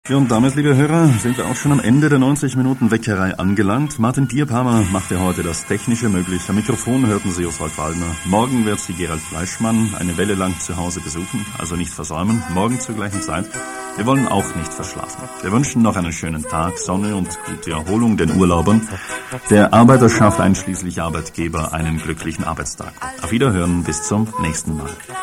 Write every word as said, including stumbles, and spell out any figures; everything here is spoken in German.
Ja, und damit, liebe Hörer, sind wir auch schon am Ende der neunzig Minuten Weckerei angelangt. Martin Bierparmer machte heute das Technische möglich. Am Mikrofon hörten Sie Oswald Waldner. Morgen wird Sie Gerald Fleischmann eine Welle lang zu Hause besuchen, also nicht versäumen. Morgen zur gleichen Zeit. Wir wollen auch nicht verschlafen. Wir wünschen noch einen schönen Tag, Sonne und gute Erholung den Urlaubern. Der Arbeiterschaft einschließlich Arbeitgeber einen glücklichen Arbeitstag. Auf Wiederhören, bis zum nächsten Mal.